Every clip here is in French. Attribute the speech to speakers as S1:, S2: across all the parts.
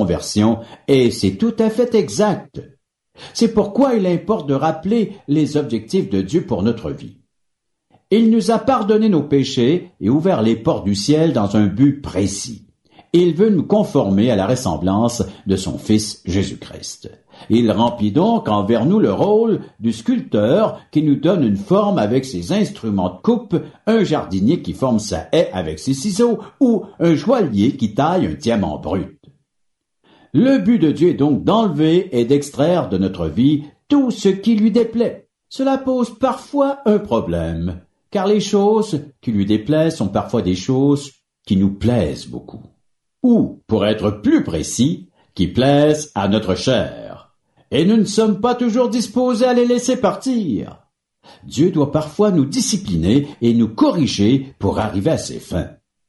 S1: conversion, et c'est tout à fait exact. C'est pourquoi il importe de rappeler les objectifs de Dieu pour notre vie. Il nous a pardonné nos péchés et ouvert les portes du ciel dans un but précis. Il veut nous conformer à la ressemblance de son Fils Jésus-Christ. Il remplit donc envers nous le rôle du sculpteur qui nous donne une forme avec ses instruments de coupe, un jardinier qui forme sa haie avec ses ciseaux ou un joaillier qui taille un diamant brut. Le but de Dieu est donc d'enlever et d'extraire de notre vie tout ce qui lui déplaît. Cela pose parfois un problème, car les choses qui lui déplaisent sont parfois des choses qui nous plaisent beaucoup. Ou, pour être plus précis, qui plaisent à notre chair. Et nous ne sommes pas toujours disposés à les laisser partir. Dieu doit parfois nous discipliner et nous corriger pour arriver à ses fins.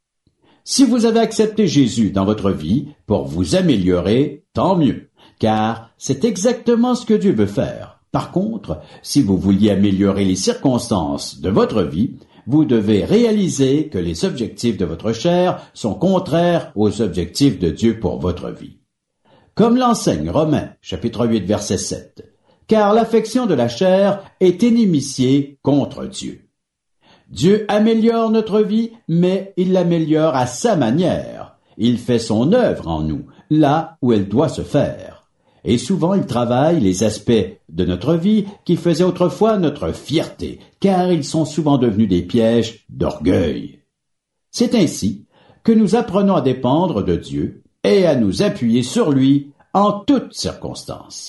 S1: Si vous avez accepté Jésus dans votre vie pour vous améliorer, tant mieux, car c'est exactement ce que Dieu veut faire. Par contre, si vous vouliez améliorer les circonstances de votre vie, vous devez réaliser que les objectifs de votre chair sont contraires aux objectifs de Dieu pour votre vie. Comme l'enseigne Romains, chapitre 8, verset 7, « Car l'affection de la chair est inimitié contre Dieu. » Dieu améliore notre vie, mais il l'améliore à sa manière. Il fait son œuvre en nous, là où elle doit se faire. Et souvent il travaille les aspects de notre vie qui faisaient autrefois notre fierté, car ils sont souvent devenus des pièges d'orgueil. C'est ainsi que nous apprenons à dépendre de Dieu et à nous appuyer sur lui en toutes circonstances.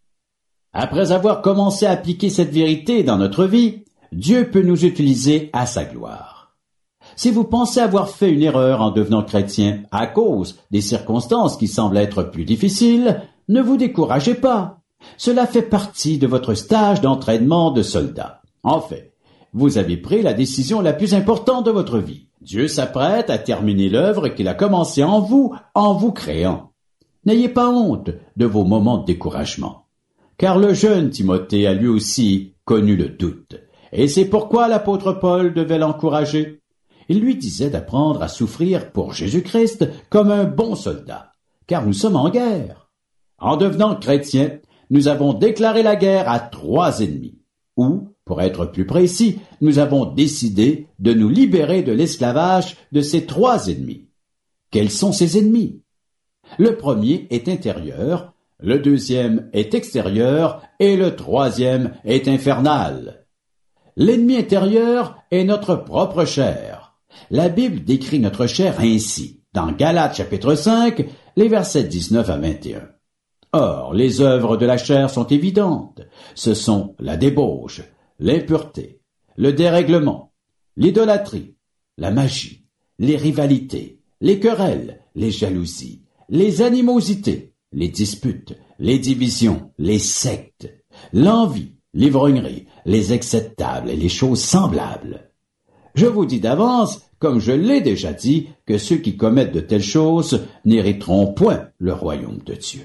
S1: Après avoir commencé à appliquer cette vérité dans notre vie, Dieu peut nous utiliser à sa gloire. Si vous pensez avoir fait une erreur en devenant chrétien à cause des circonstances qui semblent être plus difficiles, ne vous découragez pas. Cela fait partie de votre stage d'entraînement de soldat. En fait, vous avez pris la décision la plus importante de votre vie. Dieu s'apprête à terminer l'œuvre qu'il a commencée en vous créant. N'ayez pas honte de vos moments de découragement, car le jeune Timothée a lui aussi connu le doute. Et c'est pourquoi l'apôtre Paul devait l'encourager. Il lui disait d'apprendre à souffrir pour Jésus-Christ comme un bon soldat, car nous sommes en guerre. En devenant chrétiens, nous avons déclaré la guerre à 3 ennemis, ou, pour être plus précis, nous avons décidé de nous libérer de l'esclavage de ces 3 ennemis. Quels sont ces ennemis? Le premier est intérieur, le deuxième est extérieur et le troisième est infernal. L'ennemi intérieur est notre propre chair. La Bible décrit notre chair ainsi, dans Galates chapitre 5, les versets 19 à 21. Or, les œuvres de la chair sont évidentes. Ce sont la débauche, l'impureté, le dérèglement, l'idolâtrie, la magie, les rivalités, les querelles, les jalousies, les animosités, les disputes, les divisions, les sectes, l'envie, l'ivrognerie, les excès de table et les choses semblables. Je vous dis d'avance, comme je l'ai déjà dit, que ceux qui commettent de telles choses n'hériteront point le royaume de Dieu.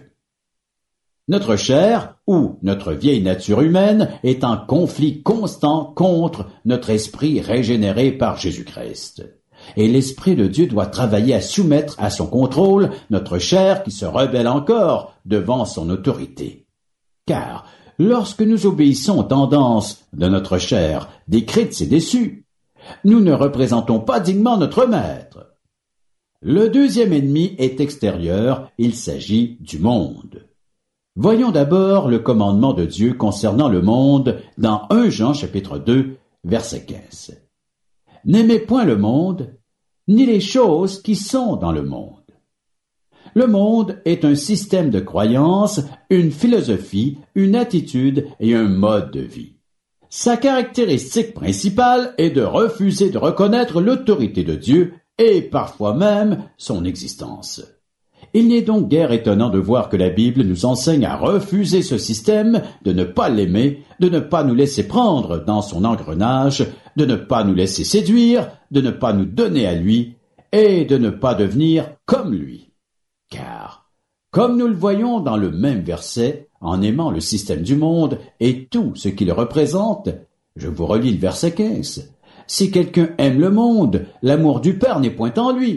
S1: Notre chair, ou notre vieille nature humaine, est en conflit constant contre notre esprit régénéré par Jésus-Christ. Et l'Esprit de Dieu doit travailler à soumettre à son contrôle notre chair qui se rebelle encore devant son autorité. Car, lorsque nous obéissons aux tendances de notre chair, décrites et déçues, nous ne représentons pas dignement notre Maître. Le deuxième ennemi est extérieur, il s'agit du monde. Voyons d'abord le commandement de Dieu concernant le monde dans 1 Jean chapitre 2, verset 15. « N'aimez point le monde, ni les choses qui sont dans le monde. » Le monde est un système de croyances, une philosophie, une attitude et un mode de vie. Sa caractéristique principale est de refuser de reconnaître l'autorité de Dieu et parfois même son existence. Il n'est donc guère étonnant de voir que la Bible nous enseigne à refuser ce système, de ne pas l'aimer, de ne pas nous laisser prendre dans son engrenage, de ne pas nous laisser séduire, de ne pas nous donner à lui et de ne pas devenir comme lui. Car, comme nous le voyons dans le même verset, en aimant le système du monde et tout ce qu'il représente, je vous relis le verset 15, « Si quelqu'un aime le monde, l'amour du Père n'est point en lui. »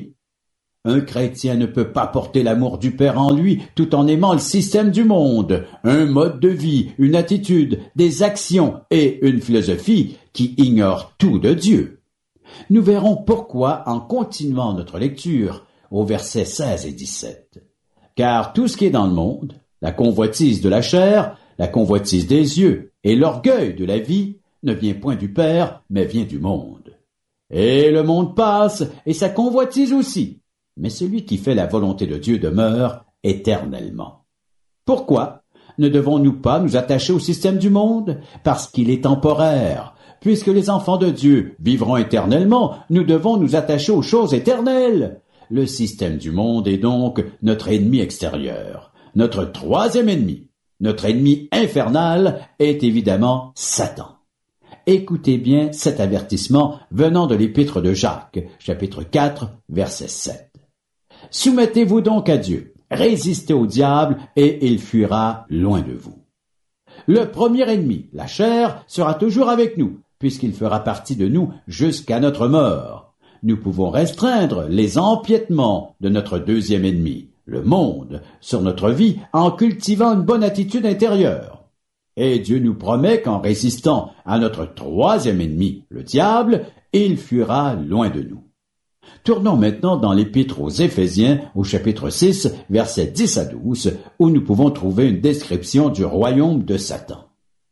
S1: Un chrétien ne peut pas porter l'amour du Père en lui tout en aimant le système du monde, un mode de vie, une attitude, des actions et une philosophie qui ignorent tout de Dieu. Nous verrons pourquoi en continuant notre lecture au versets 16 et 17. Car tout ce qui est dans le monde, la convoitise de la chair, la convoitise des yeux et l'orgueil de la vie, ne vient point du Père, mais vient du monde. Et le monde passe, et sa convoitise aussi. Mais celui qui fait la volonté de Dieu demeure éternellement. Pourquoi ne devons-nous pas nous attacher au système du monde? Parce qu'il est temporaire. Puisque les enfants de Dieu vivront éternellement, nous devons nous attacher aux choses éternelles. Le système du monde est donc notre ennemi extérieur, notre troisième ennemi. Notre ennemi infernal est évidemment Satan. Écoutez bien cet avertissement venant de l'épître de Jacques, chapitre 4, verset 7. Soumettez-vous donc à Dieu, résistez au diable et il fuira loin de vous. Le premier ennemi, la chair, sera toujours avec nous, puisqu'il fera partie de nous jusqu'à notre mort. Nous pouvons restreindre les empiètements de notre deuxième ennemi, le monde, sur notre vie en cultivant une bonne attitude intérieure. Et Dieu nous promet qu'en résistant à notre troisième ennemi, le diable, il fuira loin de nous. Tournons maintenant dans l'épître aux Éphésiens, au chapitre 6, versets 10 à 12, où nous pouvons trouver une description du royaume de Satan.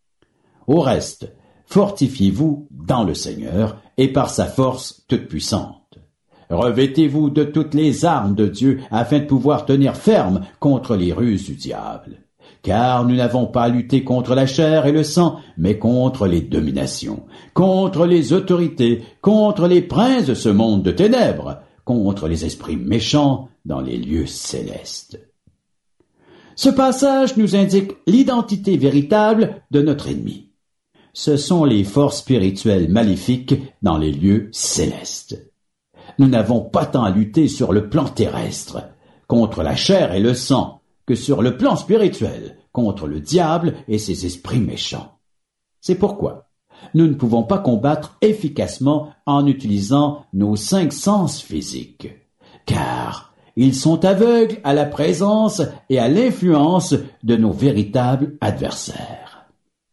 S1: Au reste, fortifiez-vous dans le Seigneur et par sa force toute puissante. Revêtez-vous de toutes les armes de Dieu afin de pouvoir tenir ferme contre les ruses du diable. Car nous n'avons pas à lutter contre la chair et le sang, mais contre les dominations, contre les autorités, contre les princes de ce monde de ténèbres, contre les esprits méchants dans les lieux célestes. Ce passage nous indique l'identité véritable de notre ennemi. Ce sont les forces spirituelles maléfiques dans les lieux célestes. Nous n'avons pas tant à lutter sur le plan terrestre, contre la chair et le sang, que sur le plan spirituel, contre le diable et ses esprits méchants. C'est pourquoi nous ne pouvons pas combattre efficacement en utilisant nos 5 sens physiques, car ils sont aveugles à la présence et à l'influence de nos véritables adversaires.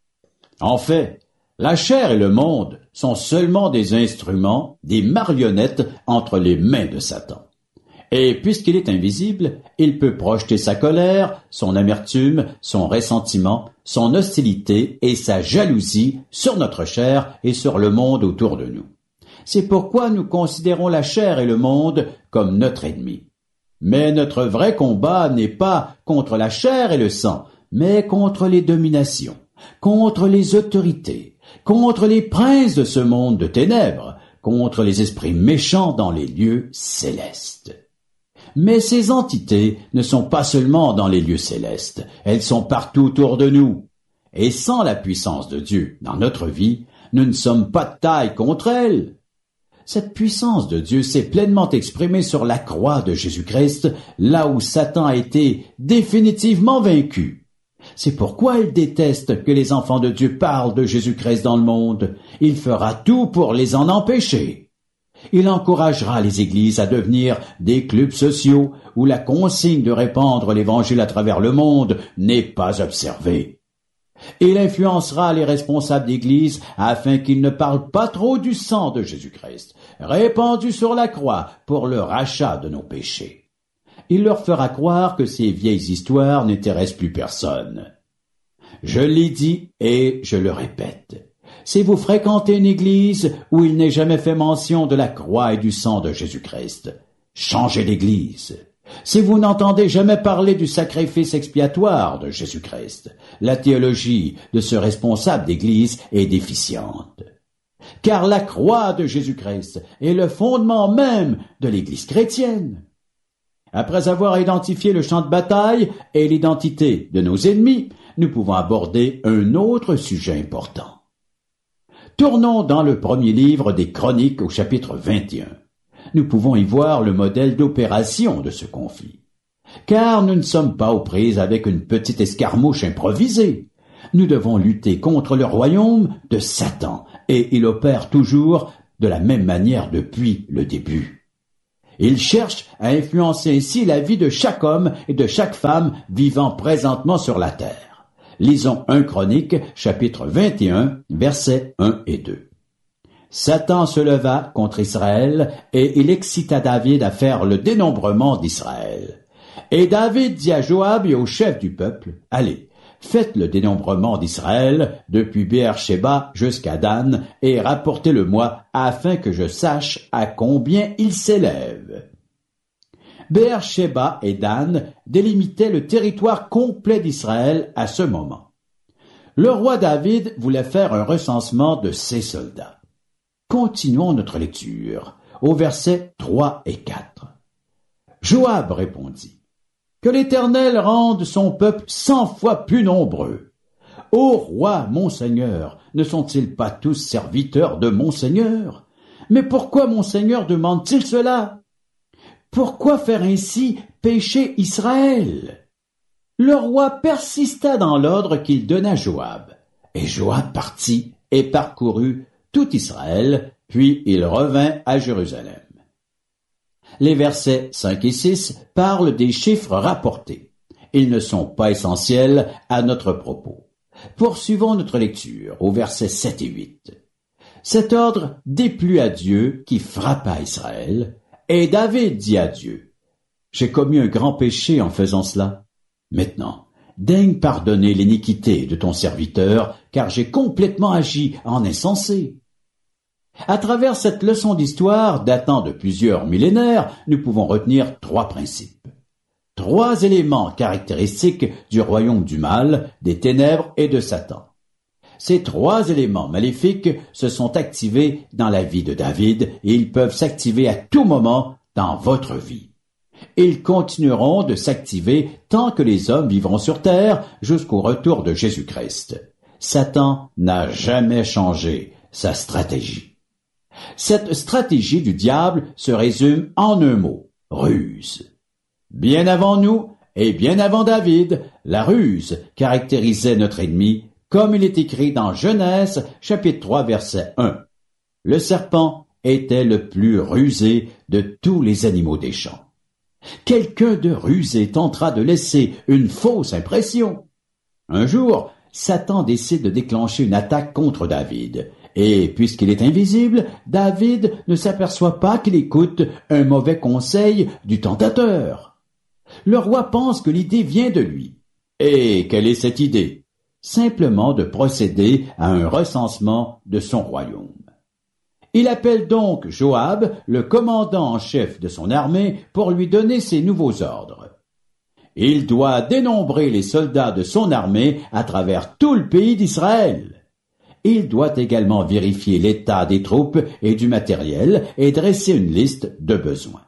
S1: En fait, la chair et le monde sont seulement des instruments, des marionnettes entre les mains de Satan. Et puisqu'il est invisible, il peut projeter sa colère, son amertume, son ressentiment, son hostilité et sa jalousie sur notre chair et sur le monde autour de nous. C'est pourquoi nous considérons la chair et le monde comme notre ennemi. Mais notre vrai combat n'est pas contre la chair et le sang, mais contre les dominations, contre les autorités, contre les princes de ce monde de ténèbres, contre les esprits méchants dans les lieux célestes. Mais ces entités ne sont pas seulement dans les lieux célestes, elles sont partout autour de nous. Et sans la puissance de Dieu dans notre vie, nous ne sommes pas de taille contre elles. Cette puissance de Dieu s'est pleinement exprimée sur la croix de Jésus-Christ, là où Satan a été définitivement vaincu. C'est pourquoi il déteste que les enfants de Dieu parlent de Jésus-Christ dans le monde. Il fera tout pour les en empêcher. Il encouragera les églises à devenir des clubs sociaux où la consigne de répandre l'Évangile à travers le monde n'est pas observée. Il influencera les responsables d'église afin qu'ils ne parlent pas trop du sang de Jésus-Christ, répandu sur la croix pour le rachat de nos péchés. Il leur fera croire que ces vieilles histoires n'intéressent plus personne. Je l'ai dit et je le répète. Si vous fréquentez une église où il n'est jamais fait mention de la croix et du sang de Jésus-Christ, changez d'église. Si vous n'entendez jamais parler du sacrifice expiatoire de Jésus-Christ, la théologie de ce responsable d'église est déficiente. Car la croix de Jésus-Christ est le fondement même de l'église chrétienne. Après avoir identifié le champ de bataille et l'identité de nos ennemis, nous pouvons aborder un autre sujet important. Tournons dans le premier livre des Chroniques au chapitre 21. Nous pouvons y voir le modèle d'opération de ce conflit. Car nous ne sommes pas aux prises avec une petite escarmouche improvisée. Nous devons lutter contre le royaume de Satan, et il opère toujours de la même manière depuis le début. Il cherche à influencer ainsi la vie de chaque homme et de chaque femme vivant présentement sur la terre. Lisons 1 Chroniques, chapitre 21, versets 1 et 2. Satan se leva contre Israël et il excita David à faire le dénombrement d'Israël. Et David dit à Joab et aux chefs du peuple, « Allez, faites le dénombrement d'Israël depuis Béer-Shéba jusqu'à Dan et rapportez-le-moi afin que je sache à combien il s'élève. » Béer-Shéba et Dan délimitaient le territoire complet d'Israël à ce moment. Le roi David voulait faire un recensement de ses soldats. Continuons notre lecture au versets 3 et 4. Joab répondit, « Que l'Éternel rende son peuple 100 fois plus nombreux. Ô roi, mon Seigneur, ne sont-ils pas tous serviteurs de mon Seigneur? Mais pourquoi mon Seigneur demande-t-il cela? Pourquoi faire ainsi pécher Israël? » Le roi persista dans l'ordre qu'il donna à Joab. Et Joab partit et parcourut tout Israël, puis il revint à Jérusalem. Les versets 5 et 6 parlent des chiffres rapportés. Ils ne sont pas essentiels à notre propos. Poursuivons notre lecture au versets 7 et 8. Cet ordre déplut à Dieu qui frappa Israël, et David dit à Dieu, « J'ai commis un grand péché en faisant cela. Maintenant, daigne pardonner l'iniquité de ton serviteur, car j'ai complètement agi en insensé. » À travers cette leçon d'histoire datant de plusieurs millénaires, nous pouvons retenir 3 principes. 3 éléments caractéristiques du royaume du mal, des ténèbres et de Satan. Ces 3 éléments maléfiques se sont activés dans la vie de David et ils peuvent s'activer à tout moment dans votre vie. Ils continueront de s'activer tant que les hommes vivront sur terre jusqu'au retour de Jésus-Christ. Satan n'a jamais changé sa stratégie. Cette stratégie du diable se résume en un mot, ruse. Bien avant nous et bien avant David, la ruse caractérisait notre ennemi, comme il est écrit dans Genèse, chapitre 3, verset 1. Le serpent était le plus rusé de tous les animaux des champs. Quelqu'un de rusé tentera de laisser une fausse impression. Un jour, Satan décide de déclencher une attaque contre David. Et puisqu'il est invisible, David ne s'aperçoit pas qu'il écoute un mauvais conseil du tentateur. Le roi pense que l'idée vient de lui. Et quelle est cette idée? Simplement de procéder à un recensement de son royaume. Il appelle donc Joab, le commandant en chef de son armée, pour lui donner ses nouveaux ordres. Il doit dénombrer les soldats de son armée à travers tout le pays d'Israël. Il doit également vérifier l'état des troupes et du matériel et dresser une liste de besoins.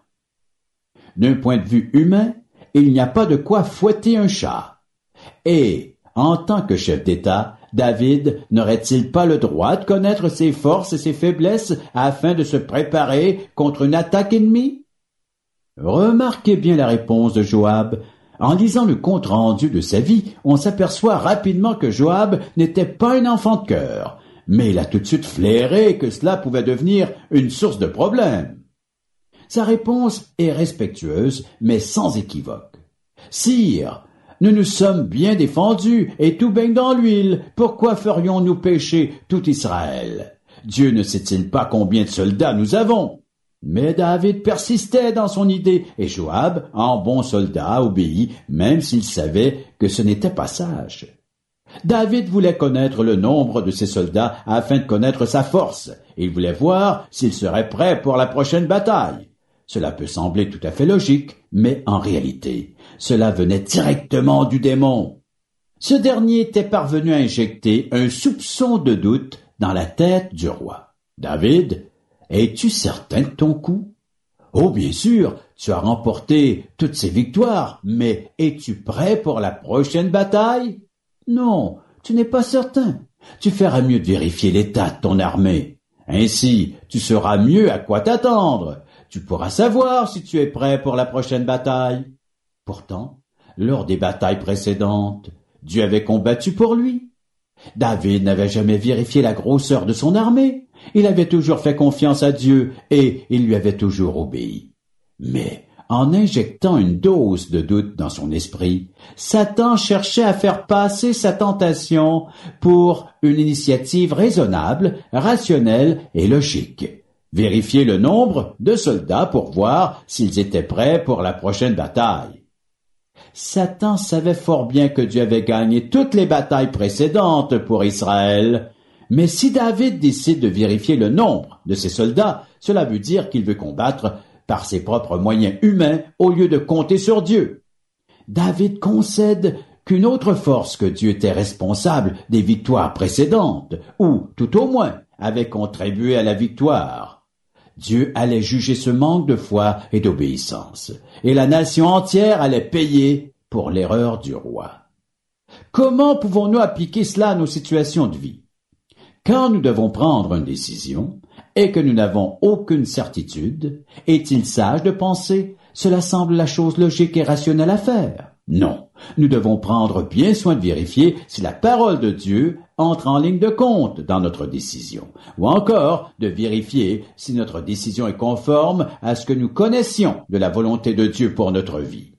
S1: D'un point de vue humain, il n'y a pas de quoi fouetter un chat. Et, en tant que chef d'État, David n'aurait-il pas le droit de connaître ses forces et ses faiblesses afin de se préparer contre une attaque ennemie? Remarquez bien la réponse de Joab. En lisant le compte-rendu de sa vie, on s'aperçoit rapidement que Joab n'était pas un enfant de cœur, mais il a tout de suite flairé que cela pouvait devenir une source de problème. Sa réponse est respectueuse, mais sans équivoque. « Sire, nous nous sommes bien défendus et tout baigne dans l'huile. Pourquoi ferions-nous pécher tout Israël? Dieu ne sait-il pas combien de soldats nous avons? » Mais David persistait dans son idée, et Joab, en bon soldat, obéit, même s'il savait que ce n'était pas sage. David voulait connaître le nombre de ses soldats afin de connaître sa force. Il voulait voir s'il serait prêt pour la prochaine bataille. Cela peut sembler tout à fait logique, mais en réalité, cela venait directement du démon. Ce dernier était parvenu à injecter un soupçon de doute dans la tête du roi. « David, es-tu certain de ton coup? Oh, bien sûr, tu as remporté toutes ces victoires, mais es-tu prêt pour la prochaine bataille? Non, tu n'es pas certain. Tu feras mieux de vérifier l'état de ton armée. Ainsi, tu sauras mieux à quoi t'attendre. Tu pourras savoir si tu es prêt pour la prochaine bataille. » Pourtant, lors des batailles précédentes, Dieu avait combattu pour lui. David n'avait jamais vérifié la grosseur de son armée. Il avait toujours fait confiance à Dieu et il lui avait toujours obéi. Mais en injectant une dose de doute dans son esprit, Satan cherchait à faire passer sa tentation pour une initiative raisonnable, rationnelle et logique. Vérifier le nombre de soldats pour voir s'ils étaient prêts pour la prochaine bataille. Satan savait fort bien que Dieu avait gagné toutes les batailles précédentes pour Israël. Mais si David décide de vérifier le nombre de ses soldats, cela veut dire qu'il veut combattre par ses propres moyens humains au lieu de compter sur Dieu. David concède qu'une autre force que Dieu était responsable des victoires précédentes, ou tout au moins avait contribué à la victoire. Dieu allait juger ce manque de foi et d'obéissance, et la nation entière allait payer pour l'erreur du roi. Comment pouvons-nous appliquer cela à nos situations de vie? Quand nous devons prendre une décision et que nous n'avons aucune certitude, est-il sage de penser cela semble la chose logique et rationnelle à faire? Non, nous devons prendre bien soin de vérifier si la parole de Dieu entre en ligne de compte dans notre décision, ou encore de vérifier si notre décision est conforme à ce que nous connaissions de la volonté de Dieu pour notre vie.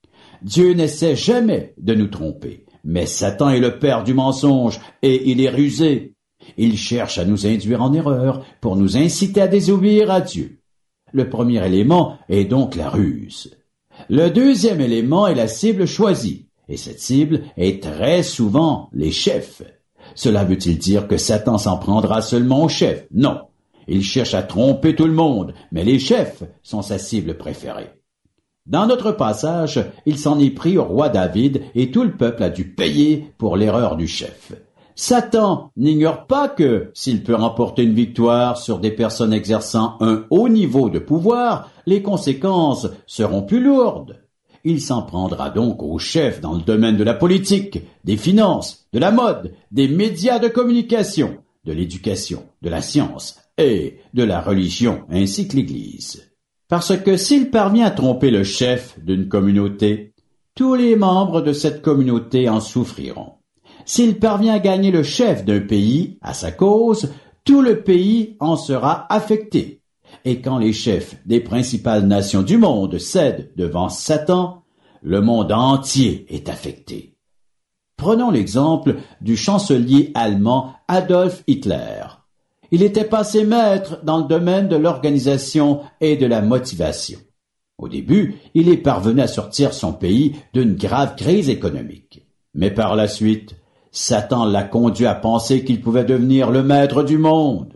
S1: Dieu n'essaie jamais de nous tromper, mais Satan est le père du mensonge et il est rusé. Il cherche à nous induire en erreur pour nous inciter à désobéir à Dieu. Le premier élément est donc la ruse. Le deuxième élément est la cible choisie, et cette cible est très souvent les chefs. Cela veut-il dire que Satan s'en prendra seulement aux chefs? Non. Il cherche à tromper tout le monde, mais les chefs sont sa cible préférée. Dans notre passage, il s'en est pris au roi David et tout le peuple a dû payer pour l'erreur du chef. Satan n'ignore pas que, s'il peut remporter une victoire sur des personnes exerçant un haut niveau de pouvoir, les conséquences seront plus lourdes. Il s'en prendra donc aux chefs dans le domaine de la politique, des finances, de la mode, des médias de communication, de l'éducation, de la science et de la religion, ainsi que l'Église. Parce que s'il parvient à tromper le chef d'une communauté, tous les membres de cette communauté en souffriront. S'il parvient à gagner le chef d'un pays à sa cause, tout le pays en sera affecté. Et quand les chefs des principales nations du monde cèdent devant Satan, le monde entier est affecté. Prenons l'exemple du chancelier allemand Adolf Hitler. Il était passé maître dans le domaine de l'organisation et de la motivation. Au début, il est parvenu à sortir son pays d'une grave crise économique. Mais par la suite, Satan l'a conduit à penser qu'il pouvait devenir le maître du monde.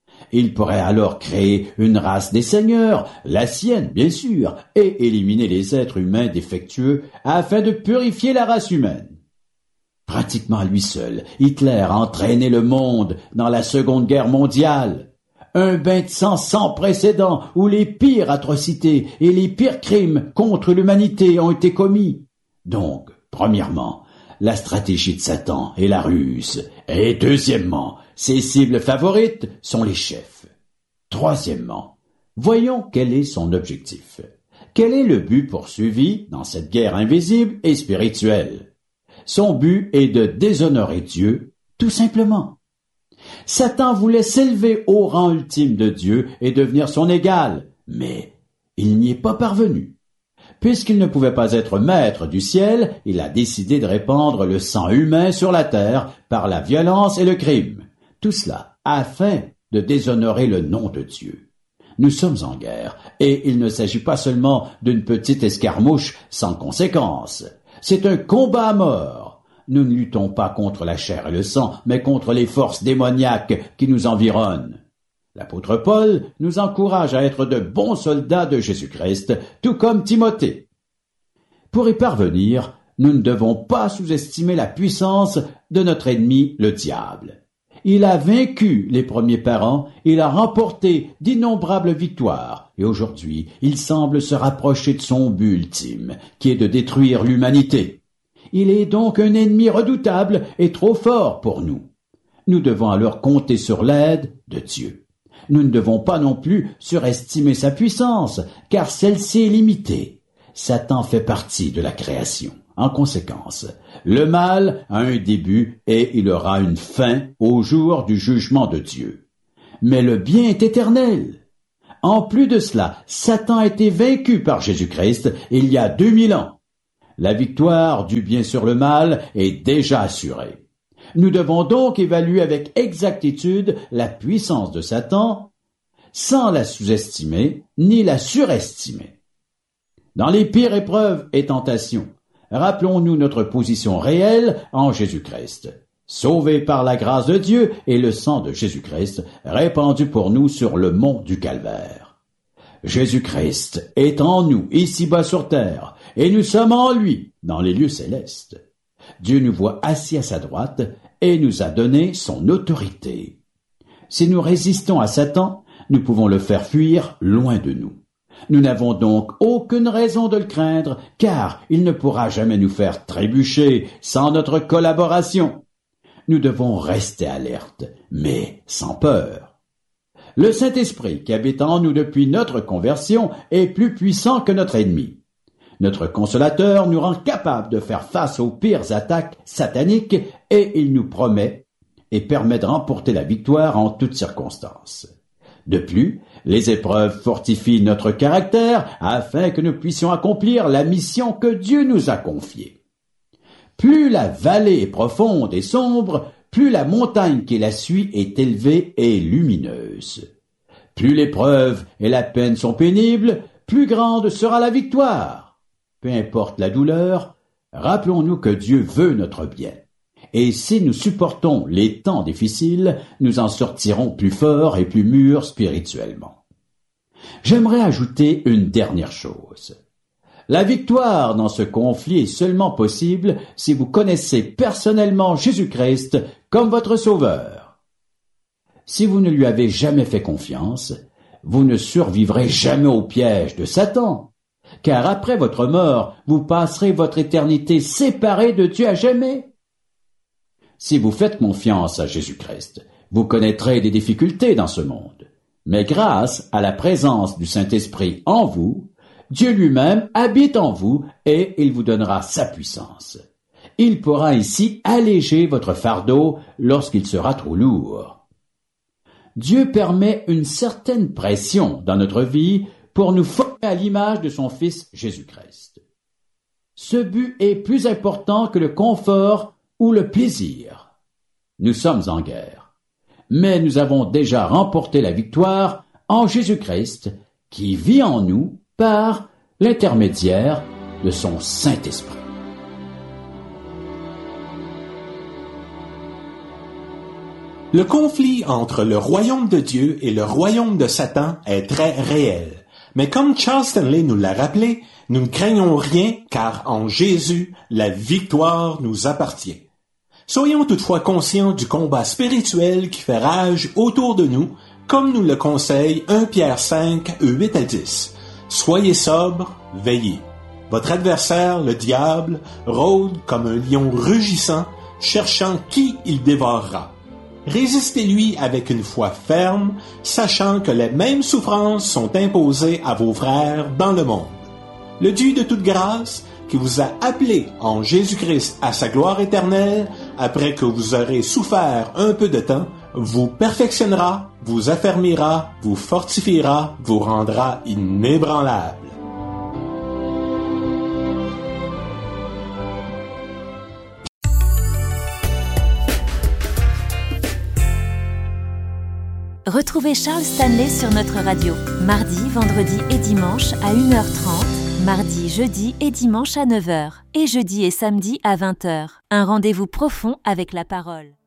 S1: Il pourrait alors créer une race des seigneurs, la sienne bien sûr, et éliminer les êtres humains défectueux afin de purifier la race humaine. Pratiquement à lui seul, Hitler a entraîné le monde dans la Seconde Guerre mondiale. Un bain de sang sans précédent où les pires atrocités et les pires crimes contre l'humanité ont été commis. Donc, premièrement, la stratégie de Satan est la ruse. Et deuxièmement, ses cibles favorites sont les chefs. Troisièmement, voyons quel est son objectif. Quel est le but poursuivi dans cette guerre invisible et spirituelle? Son but est de déshonorer Dieu, tout simplement. Satan voulait s'élever au rang ultime de Dieu et devenir son égal, mais il n'y est pas parvenu. Puisqu'il ne pouvait pas être maître du ciel, il a décidé de répandre le sang humain sur la terre par la violence et le crime. Tout cela afin de déshonorer le nom de Dieu. Nous sommes en guerre, et il ne s'agit pas seulement d'une petite escarmouche sans conséquence. C'est un combat à mort. Nous ne luttons pas contre la chair et le sang, mais contre les forces démoniaques qui nous environnent. L'apôtre Paul nous encourage à être de bons soldats de Jésus-Christ, tout comme Timothée. Pour y parvenir, nous ne devons pas sous-estimer la puissance de notre ennemi, le diable. Il a vaincu les premiers parents, il a remporté d'innombrables victoires, et aujourd'hui, il semble se rapprocher de son but ultime, qui est de détruire l'humanité. Il est donc un ennemi redoutable et trop fort pour nous. Nous devons alors compter sur l'aide de Dieu. Nous ne devons pas non plus surestimer sa puissance, car celle-ci est limitée. Satan fait partie de la création. En conséquence, le mal a un début et il aura une fin au jour du jugement de Dieu. Mais le bien est éternel. En plus de cela, Satan a été vaincu par Jésus-Christ il y a 2000 ans. La victoire du bien sur le mal est déjà assurée. Nous devons donc évaluer avec exactitude la puissance de Satan, sans la sous-estimer ni la surestimer. Dans les pires épreuves et tentations, rappelons-nous notre position réelle en Jésus-Christ, sauvés par la grâce de Dieu et le sang de Jésus-Christ répandu pour nous sur le mont du Calvaire. Jésus-Christ est en nous, ici-bas sur terre, et nous sommes en lui, dans les lieux célestes. Dieu nous voit assis à sa droite et nous a donné son autorité. Si nous résistons à Satan, nous pouvons le faire fuir loin de nous. Nous n'avons donc aucune raison de le craindre, car il ne pourra jamais nous faire trébucher sans notre collaboration. Nous devons rester alertes, mais sans peur. Le Saint-Esprit qui habite en nous depuis notre conversion est plus puissant que notre ennemi. Notre consolateur nous rend capables de faire face aux pires attaques sataniques et il nous promet et permet de remporter la victoire en toutes circonstances. De plus, les épreuves fortifient notre caractère afin que nous puissions accomplir la mission que Dieu nous a confiée. Plus la vallée est profonde et sombre, plus la montagne qui la suit est élevée et lumineuse. Plus l'épreuve et la peine sont pénibles, plus grande sera la victoire. Peu importe la douleur, rappelons-nous que Dieu veut notre bien. Et si nous supportons les temps difficiles, nous en sortirons plus forts et plus mûrs spirituellement. J'aimerais ajouter une dernière chose. La victoire dans ce conflit est seulement possible si vous connaissez personnellement Jésus-Christ comme votre Sauveur. Si vous ne lui avez jamais fait confiance, vous ne survivrez jamais au piège de Satan, car après votre mort, vous passerez votre éternité séparée de Dieu à jamais. Si vous faites confiance à Jésus-Christ, vous connaîtrez des difficultés dans ce monde. Mais grâce à la présence du Saint-Esprit en vous, Dieu lui-même habite en vous et il vous donnera sa puissance. Il pourra ainsi alléger votre fardeau lorsqu'il sera trop lourd. Dieu permet une certaine pression dans notre vie pour nous former à l'image de son Fils Jésus-Christ. Ce but est plus important que le confort ou le plaisir. Nous sommes en guerre, mais nous avons déjà remporté la victoire en Jésus-Christ qui vit en nous par l'intermédiaire de son Saint-Esprit.
S2: Le conflit entre le royaume de Dieu et le royaume de Satan est très réel. Mais comme Charles Stanley nous l'a rappelé, nous ne craignons rien car en Jésus, la victoire nous appartient. Soyons toutefois conscients du combat spirituel qui fait rage autour de nous, comme nous le conseille 1 Pierre 5, 8 à 10. Soyez sobres, veillez. Votre adversaire, le diable, rôde comme un lion rugissant, cherchant qui il dévorera. Résistez-lui avec une foi ferme, sachant que les mêmes souffrances sont imposées à vos frères dans le monde. Le Dieu de toute grâce, qui vous a appelé en Jésus-Christ à sa gloire éternelle, après que vous aurez souffert un peu de temps, vous perfectionnera, vous affermira, vous fortifiera, vous rendra inébranlable.
S3: Retrouvez Charles Stanley sur notre radio, mardi, vendredi et dimanche à 1h30, mardi, jeudi et dimanche à 9h, et jeudi et samedi à 20h. Un rendez-vous profond avec la parole.